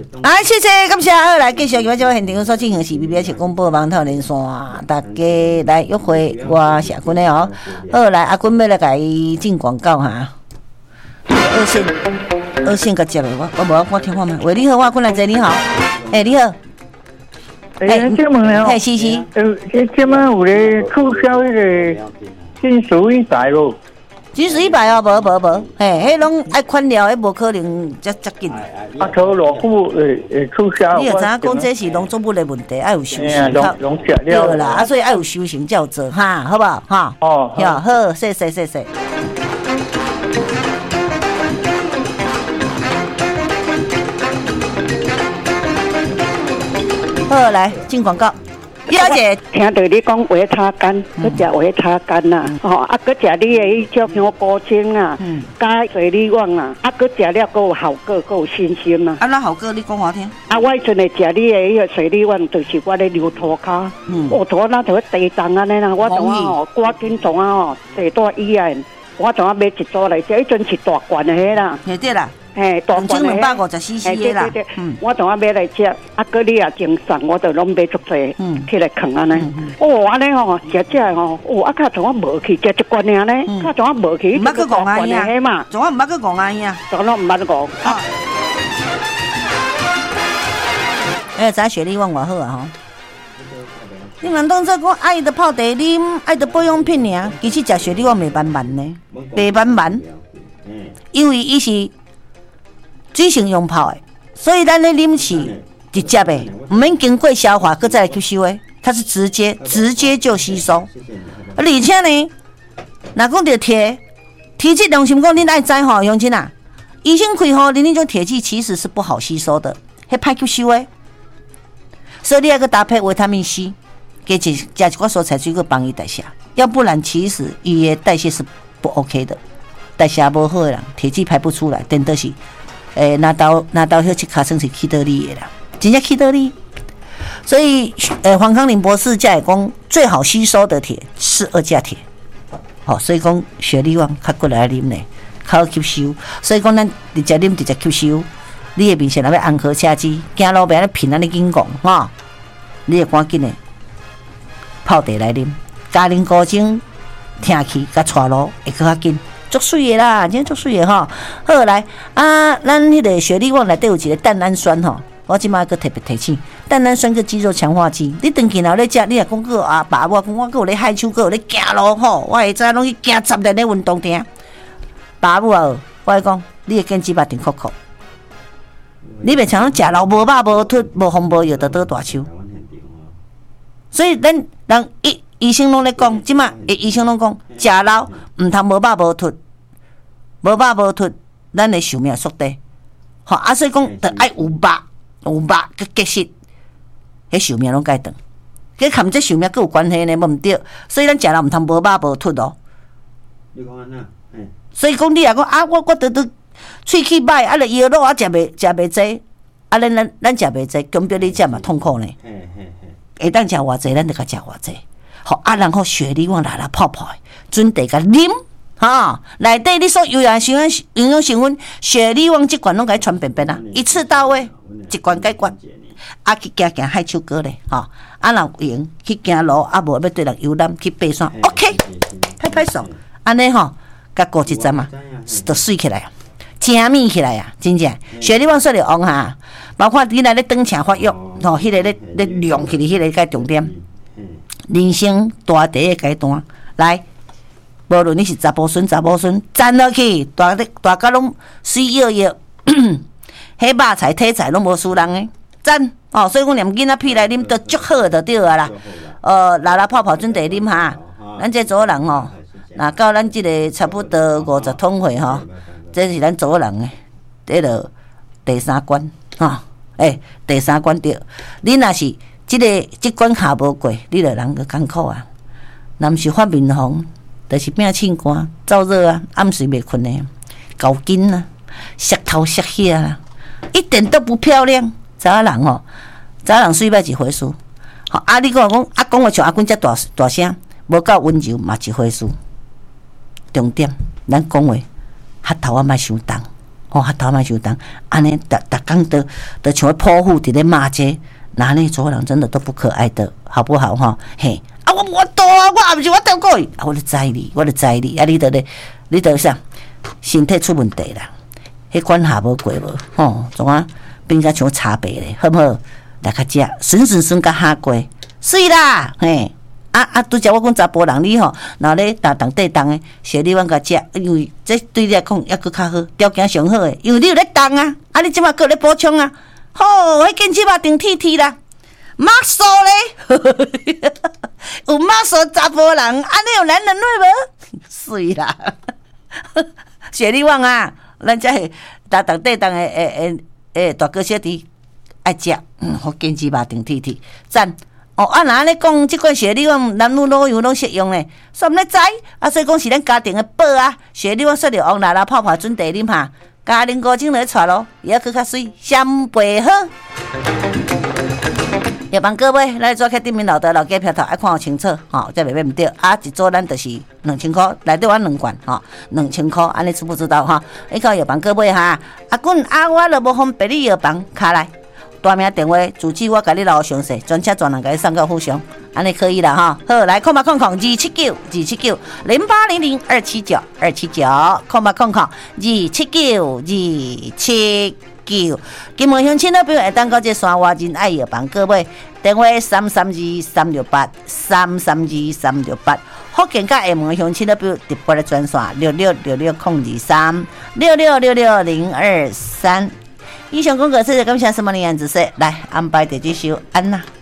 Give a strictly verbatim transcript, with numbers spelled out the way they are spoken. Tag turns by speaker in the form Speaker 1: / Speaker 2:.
Speaker 1: 啊，谢谢，感谢。好，来继续，今仔现场所进行是 B B S 公布网头连线，大家来约会我社群的哦。好，来阿君要来甲伊进广告哈。二线，二线甲接的，我我无我听看嘛。喂，你好，我君来者，你好。哎、欸，你好。
Speaker 2: 哎，请问了，
Speaker 1: 嘿，是是。
Speaker 2: 呃，请问有咧促销那个金属一百无？
Speaker 1: 金属一百哦，无无无，嘿，迄拢爱款了，迄无可能遮遮紧。
Speaker 2: 啊，头老虎诶诶促销。
Speaker 1: 你就知影讲这是农作物的问题，爱有修行。
Speaker 2: 农农食料。
Speaker 1: 对啦，啊，所以爱有修行才有做哈，好不好？哈。
Speaker 2: 哦。
Speaker 1: 好，好，谢谢谢谢。好，来进广告。小姐，
Speaker 3: 听到你讲维他干，佮食维他干呐，吼，啊，佮食你的迄种像高精啊，加水利网啊，啊，佮食了佮有效果，佮有信心啊。
Speaker 1: 啊，那好个，你讲我听。
Speaker 3: 啊，我迄阵会食你的迄个水利网，就是我咧留涂骹，我涂那就地重安尼啦，我怎啊吼，赶紧怎啊吼，地大医院，我怎啊买一组来食，迄阵是大罐的迄啦。
Speaker 1: 对对啦。
Speaker 3: 嘿，大罐的，
Speaker 1: 两百五十 C C 的啦。
Speaker 3: 嗯，我怎啊买来食？啊，佮你也精送，我就拢买足济，嗯，起来放安尼。哦，安尼吼，食食吼，哦，啊，较怎啊无去食一罐尔呢？较怎啊无去？
Speaker 1: 唔捌去讲安呀
Speaker 3: 嘛？
Speaker 1: 怎啊唔捌去讲安呀？
Speaker 3: 怎拢唔捌讲？啊！
Speaker 1: 哎，咱雪莉旺偌好啊吼！你们当作讲爱的泡茶啉，爱的保养品尔，其实食雪莉旺袂慢慢呢，袂慢慢，因为伊是。水性用泡的，所以咱咧啉是直接的，唔免经过消化，搁再来吸收的，它是直接直接就吸收。而且呢，若讲到铁，铁质良心讲，恁爱知吼，乡亲啊，医生开吼，恁那种铁剂其实是不好吸收的，迄歹吸收的，所以你要个搭配维他命 C， 加一加一寡蔬菜水果帮伊代谢，要不然其实伊的代谢是不 OK 的，代谢不好的人，铁剂排不出来，等的是。诶，拿到拿到迄七卡算是去得力的啦，真正去得力。所以，诶，黄康林博士才会讲，最好吸收的铁是二价铁。好、哦，所以讲雪莉旺较过来啉呢，较好吸收。所以讲咱直接啉直接吸收。你的面前若要安好车机，行路边咧平安咧紧讲吼，你会赶紧的泡茶来啉，加啉高精，听气甲带路会更较紧。足水的啦，真足水的吼。好来啊，咱迄个雪莉旺内底有一个蛋氨酸吼，我即摆个特别提醒，蛋氨酸个肌肉强化剂。你长期若咧食，你若讲个啊爸，我讲我个有咧海手，个有咧行路吼，我会知拢去行十年咧运动厅。爸母啊，我来讲，你会坚持肉定酷酷，你袂像食老无肉无脱无风无药，就倒大手。所以咱人医医生拢咧讲，即摆医生拢讲，食老毋通无肉无脱，无肉无脱，咱的寿命缩短。吼啊，所以讲，着爱有肉有肉佮结实，迄寿命拢改长。佮含这寿命佮有关系呢，无毋对。所以咱食老毋通无肉无脱哦。你讲安怎？所以讲你若讲啊，我我得得喙齿歹，啊，着药肉啊食袂食袂济，啊，咱咱咱食袂济，根本你食嘛痛苦呢。会当食偌济，咱就甲食偌济。好啊，然后雪莉旺来来泡泡，准地甲啉，哈，内底你所有养成分、营养成分，雪莉旺即罐拢甲伊传遍遍啊，一次到位，一罐解决。啊，去行行海秋哥咧，吼，啊，若有闲去行路，啊，无要对人游览去爬山 ，OK， 拍拍手，安尼吼，甲过一阵嘛，就水起来啊，正面起来啊，真正，雪莉旺说着旺哈，包括你来咧长程发育，吼，迄个咧咧亮起哩，迄个个重点。人生大第一阶段，来，无论你是查甫孙、查某孙，站落去，大大家拢水摇摇，迄肉菜、体菜拢无输人诶，赞哦！所以讲连囡仔屁来啉都足好就对啊啦。呃，拉拉泡泡准地啉哈，咱这组人吼，若到咱即个差不多五十通岁吼，这是咱组人诶，这个第三关吼，诶、欸，第三关对，你若是。即、這个即关卡无过，你著人个艰苦啊！若毋是发面红，就是变凊寒、燥热啊，暗时袂困诶，搞筋啊，舌头舌血啊，一点都不漂亮。查人吼，查人水歹一回事。好啊，你讲讲啊，讲话像阿君遮大大声，无够温柔嘛一回事。重点，咱讲话舌头啊莫伤重， 吼、哦，还头嘛受重，安尼逐逐工都都像泼妇伫咧骂街，那那做人真的都不可爱的，好不好哈？嘿，啊我我多啊，我也不是我调过去，啊我就知你，我就知你，啊你得咧，你得啥？身体出问题啦，迄管下无过无，吼，怎啊变甲像茶白咧，好不好？来较食，顺顺顺甲下过，水啦，嘿。啊啊！拄则我讲查甫人你吼，然后咧打当地当诶，小李阮甲食，因为这对你来讲抑佫较好，条件上好诶，因为你有咧当啊，啊你即马佫咧补充啊，吼、哦，迄根起码顶铁铁啦，马索咧，有马索查甫人，安尼有男人味无？水啦，小李阮啊，咱遮是打当地当诶诶诶诶大哥小弟爱食，嗯，好根起码顶铁铁，赞。哦，啊，若安尼讲，即款雪莉旺男女老幼拢适用咧，煞毋咧知，啊，所以讲是咱家庭的宝啊。雪莉旺说着往哪啦泡泡准茶啉下，家庭高精来带咯，也要去较水，相陪好。要帮各位来做开顶面老的老家票头，爱看好清楚，吼、哦，才袂买唔着。啊，一组咱就是两千块，内底我两罐，吼、哦，两千块，安尼知不知道哈？你看要帮各位哈，啊，滚啊，我就无方便你药房卡来。大名电话，主机我甲你留详细，专车专人甲你送到府上，安尼可以啦哈。好，来空八空空二七九二七九零八零零二七九二七九空八空空二七九二七九。金门乡亲那边会当到这山外人爱药房各位，电话三三二三六八三三二三六八。福建甲厦门乡亲那边直播的专线六六六六空二三六六六六零二三。以上广告是感谢什么的样子说来安排的这首安娜。